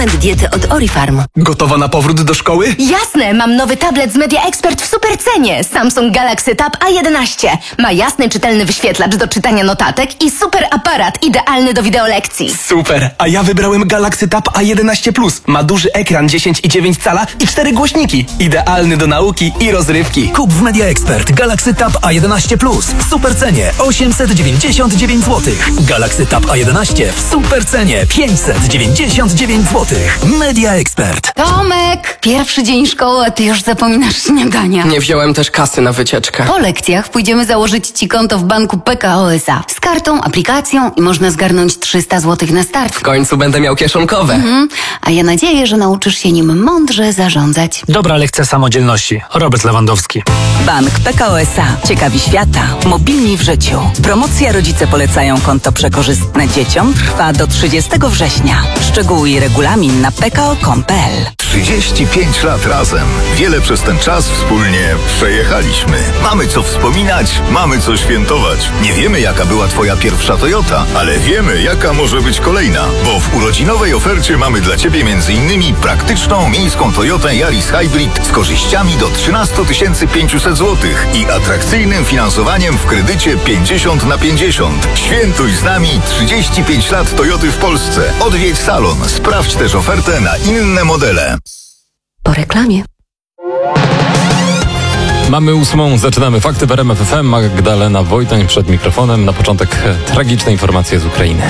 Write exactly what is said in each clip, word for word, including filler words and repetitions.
Diety od Orifarm. Gotowa na powrót do szkoły? Jasne, mam nowy tablet z Media Expert w super cenie. Samsung Galaxy Tab A jedenaście. Ma jasny, czytelny wyświetlacz do czytania notatek i super aparat, idealny do wideolekcji. Super, a ja wybrałem Galaxy Tab A jedenaście plus. Ma duży ekran dziesięć i dziewięć cala i cztery głośniki. Idealny do nauki i rozrywki. Kup w Media Expert Galaxy Tab A jedenaście plus w super cenie osiemset dziewięćdziesiąt dziewięć złotych. Galaxy Tab A jedenaście w super cenie pięćset dziewięćdziesiąt dziewięć złotych. Media Expert. Tomek, pierwszy dzień szkoły, a ty już zapominasz śniadania. Nie wziąłem też kasy na wycieczkę. Po lekcjach pójdziemy założyć ci konto w banku P K O S A. Z kartą, aplikacją i można zgarnąć trzysta złotych na start. W końcu będę miał kieszonkowe. Mhm. A ja nadzieję, że nauczysz się nim mądrze zarządzać. Dobra lekcja samodzielności. Robert Lewandowski. Bank P K O S A. Ciekawi świata. Mobilni w życiu. Promocja Rodzice polecają konto przekorzystne dzieciom trwa do trzydziestego września. Szczegóły i regulamin na p k o kropka com kropka p l. trzydzieści pięć lat razem. Wiele przez ten czas wspólnie przejechaliśmy. Mamy co wspominać, mamy co świętować. Nie wiemy, jaka była twoja pierwsza Toyota, ale wiemy, jaka może być kolejna. Bo w urodzinowej ofercie mamy dla ciebie między innymi praktyczną miejską Toyotę Yaris Hybrid z korzyściami do trzynaście tysięcy pięćset złotych i atrakcyjnym finansowaniem w kredycie pięćdziesiąt na pięćdziesiąt. Świętuj z nami trzydzieści pięć lat Toyoty w Polsce. Odwiedź salon. Sprawdź też ofertę na inne modele. Po reklamie. Mamy ósmą, zaczynamy fakty w R M F F M. Magdalena Wojtań przed mikrofonem. Na początek tragiczne informacje z Ukrainy.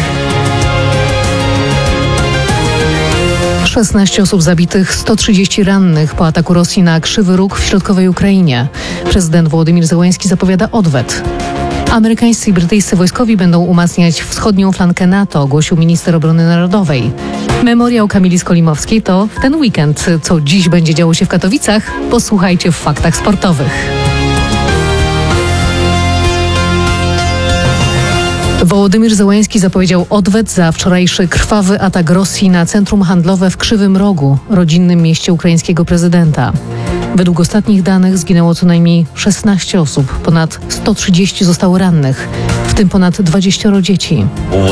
szesnaście osób zabitych, sto trzydzieści rannych po ataku Rosji na Krzywy Róg w środkowej Ukrainie. Prezydent Wołodymyr Zełenski zapowiada odwet. Amerykańscy i brytyjscy wojskowi będą umacniać wschodnią flankę NATO, ogłosił minister obrony narodowej. Memoriał Kamili Skolimowskiej to w ten weekend. Co dziś będzie działo się w Katowicach? Posłuchajcie w faktach sportowych. Wołodymyr Zełenski zapowiedział odwet za wczorajszy krwawy atak Rosji na centrum handlowe w Krzywym Rogu, rodzinnym mieście ukraińskiego prezydenta. Według ostatnich danych zginęło co najmniej szesnaście osób, ponad sto trzydzieści zostało rannych, w tym ponad dwadzieścia dzieci.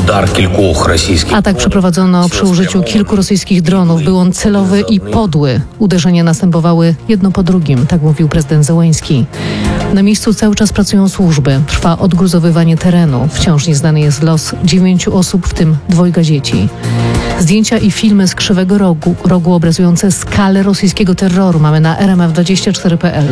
Atak przeprowadzono przy użyciu kilku rosyjskich dronów. Był on celowy i podły. Uderzenia następowały jedno po drugim, tak mówił prezydent Zełenski. Na miejscu cały czas pracują służby. Trwa odgruzowywanie terenu. Wciąż nieznany jest los dziewięciu osób, w tym dwojga dzieci. Zdjęcia i filmy z Krzywego Rogu, rogu obrazujące skalę rosyjskiego terroru mamy na r m f dwadzieścia cztery kropka p l.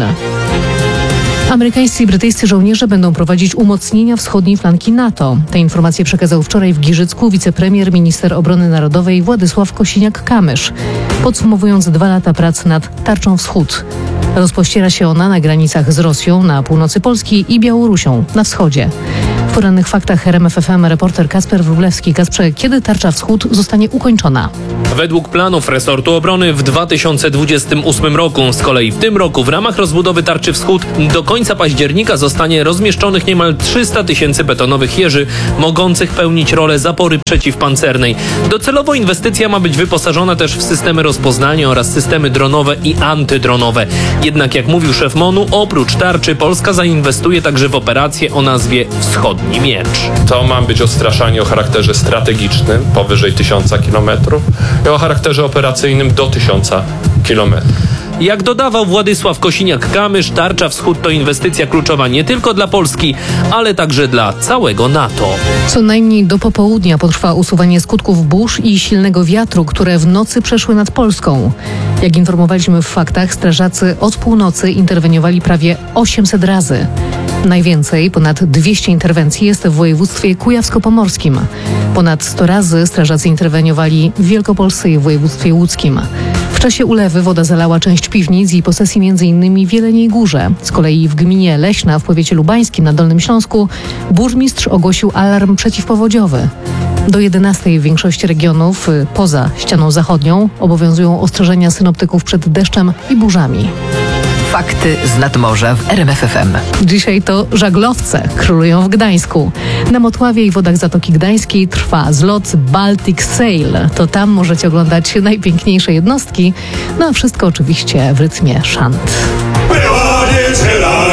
Amerykańscy i brytyjscy żołnierze będą prowadzić umocnienia wschodniej flanki NATO. Te informacje przekazał wczoraj w Giżycku wicepremier, minister obrony narodowej Władysław Kosiniak-Kamysz, podsumowując dwa lata prac nad Tarczą Wschód. Rozpościera się ona na granicach z Rosją na północy Polski i Białorusią na wschodzie. W porannych faktach R M F F M reporter Kasper Wróblewski. Kasprze, kiedy Tarcza Wschód zostanie ukończona? Według planów resortu obrony w dwa tysiące dwudziestym ósmym roku. Z kolei w tym roku w ramach rozbudowy Tarczy Wschód do końca października zostanie rozmieszczonych niemal trzysta tysięcy betonowych jeży, mogących pełnić rolę zapory przeciwpancernej. Docelowo inwestycja ma być wyposażona też w systemy rozpoznania oraz systemy dronowe i antydronowe. Jednak jak mówił szef MONU, oprócz tarczy Polska zainwestuje także w operację o nazwie Wschodni Miecz. To ma być odstraszanie o charakterze strategicznym powyżej tysiąca kilometrów i o charakterze operacyjnym do tysiąca kilometrów. Jak dodawał Władysław Kosiniak-Kamysz, Tarcza Wschód to inwestycja kluczowa nie tylko dla Polski, ale także dla całego NATO. Co najmniej do popołudnia potrwa usuwanie skutków burz i silnego wiatru, które w nocy przeszły nad Polską. Jak informowaliśmy w faktach, strażacy od północy interweniowali prawie osiemset razy. Najwięcej, ponad dwieście interwencji jest w województwie kujawsko-pomorskim. Ponad sto razy strażacy interweniowali w Wielkopolsce i w województwie łódzkim. W czasie ulewy woda zalała część piwnic i posesji między innymi w Jeleniej Górze. Z kolei w gminie Leśna w powiecie lubańskim na Dolnym Śląsku burmistrz ogłosił alarm przeciwpowodziowy. Do jedenastej w większości regionów poza ścianą zachodnią obowiązują ostrzeżenia synoptyków przed deszczem i burzami. Fakty z nadmorza w R M F F M. Dzisiaj to żaglowce królują w Gdańsku. Na Motławie i wodach Zatoki Gdańskiej trwa zlot Baltic Sail. To tam możecie oglądać najpiękniejsze jednostki. No a wszystko oczywiście w rytmie szant. Była niedziela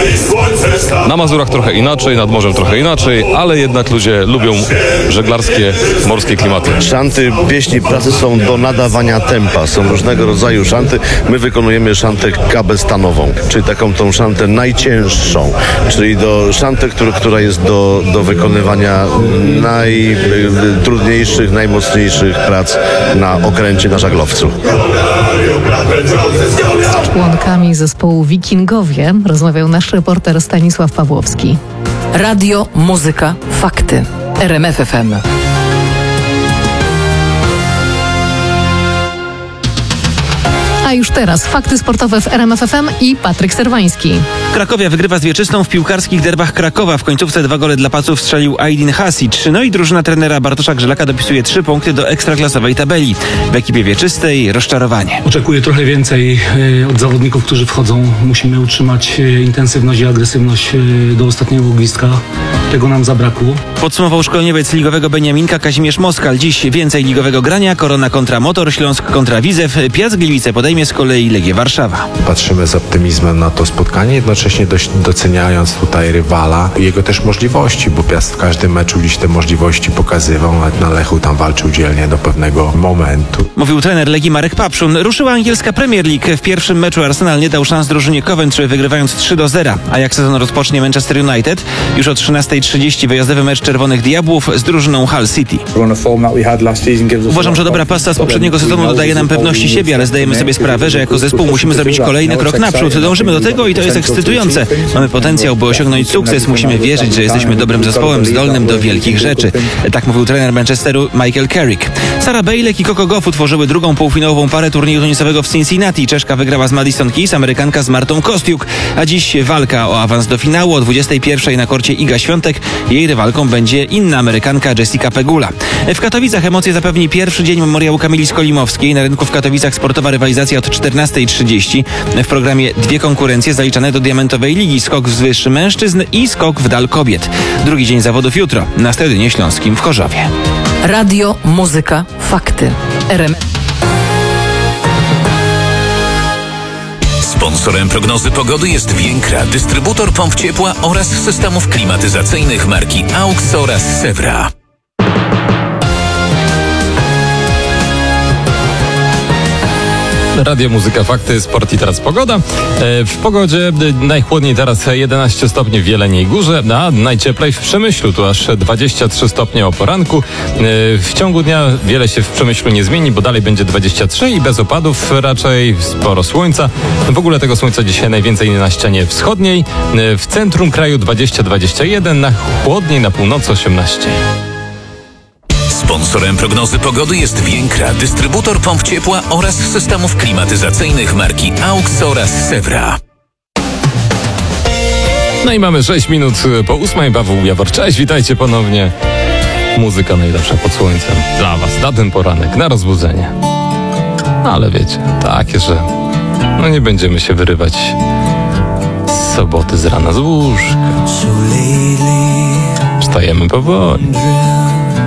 Na Mazurach trochę inaczej, nad morzem trochę inaczej, ale jednak ludzie lubią żeglarskie, morskie klimaty. Szanty, pieśni pracy są do nadawania tempa. Są różnego rodzaju szanty. My wykonujemy szantę kabestanową, czyli taką tą szantę najcięższą, czyli do szantę, który, która jest do, do wykonywania najtrudniejszych, najmocniejszych prac na okręcie, na żaglowcu. Z członkami zespołu Wikingowie rozmawiał nasz reporter Stanisław Pawłowski. Radio, muzyka, fakty. R M F F M. A już teraz fakty sportowe w R M F F M i Patryk Serwański. Krakowia wygrywa z Wieczystą w piłkarskich derbach Krakowa. W końcówce dwa gole dla Paców strzelił Aydin Hasic. No i drużyna trenera Bartosza Grzelaka dopisuje trzy punkty do ekstraklasowej tabeli. W ekipie wieczystej rozczarowanie. Oczekuję trochę więcej y, od zawodników, którzy wchodzą. Musimy utrzymać y, intensywność i agresywność y, do ostatniego gwizdka. Tego nam zabrakło. Podsumował szkoleniowiec ligowego Beniaminka Kazimierz Moskal. Dziś więcej ligowego grania. Korona kontra Motor, Śląsk kontra Widzew. Piast Gliwice podejmie z kolei Legię Warszawa. Patrzymy z optymizmem na to spotkanie, jednocześnie dość doceniając tutaj rywala i jego też możliwości, bo Piast w każdym meczu gdzieś te możliwości pokazywał, nawet na Lechu tam walczył dzielnie do pewnego momentu. Mówił trener Legii Marek Papszun. Ruszyła angielska Premier League. W pierwszym meczu Arsenal nie dał szans drużynie Coventry, wygrywając trzy do zera. A jak sezon rozpocznie Manchester United? Już o trzynastej trzydzieści wyjazdowy mecz Czerwonych Diabłów z drużyną Hull City. Uważam, że dobra pasta z poprzedniego sezonu dodaje nam pewności siebie, ale zdajemy sobie sprawę, że jako zespół musimy zrobić kolejny krok naprzód. Dążymy do tego i to jest ekscytujące. Mamy potencjał, by osiągnąć sukces. Musimy wierzyć, że jesteśmy dobrym zespołem zdolnym do wielkich rzeczy. Tak mówił trener Manchesteru Michael Carrick. Sarah Bailey i Coco Gauff utworzyły drugą półfinałową parę turnieju tenisowego w Cincinnati. Czeszka wygrała z Madison Keys, Amerykanka z Martą Kostiuk. A dziś walka o awans do finału. O dwudziestej pierwszej na korcie Iga Świątek. Jej rywalką będzie inna Amerykanka Jessica Pegula. W Katowicach emocje zapewni pierwszy dzień memoriału Kamili Skolimowskiej. Na rynku w Katowicach sportowa rywalizacja od czternastej trzydzieści. W programie dwie konkurencje zaliczane do Diamentowej Ligi. Skok w wyższy mężczyzn i skok w dal kobiet. Drugi dzień zawodów jutro na Stadionie Śląskim w Chorzowie. Radio, muzyka, fakty. R M F. Sponsorem prognozy pogody jest Więkra, dystrybutor pomp ciepła oraz systemów klimatyzacyjnych marki AUX oraz Sewra. Radio, muzyka, fakty, sport i teraz pogoda. W pogodzie najchłodniej teraz jedenaście stopni w Jeleniej Górze, a najcieplej w Przemyślu, tu aż dwadzieścia trzy stopnie o poranku. W ciągu dnia wiele się w Przemyślu nie zmieni, bo dalej będzie dwadzieścia trzy i bez opadów, raczej sporo słońca. W ogóle tego słońca dzisiaj najwięcej na ścianie wschodniej, w centrum kraju dwadzieścia dwadzieścia jeden, na chłodniej na północy osiemnaście. Sponsorem prognozy pogody jest Więkra, dystrybutor pomp ciepła oraz systemów klimatyzacyjnych marki AUX oraz Sewra. No i mamy sześć minut po ósmej. Paweł Jawor, cześć, witajcie ponownie. Muzyka najlepsza pod słońcem. Dla was na ten poranek, na rozbudzenie. No ale wiecie, takie, że no nie będziemy się wyrywać z soboty z rana z łóżka. Wstajemy powoli.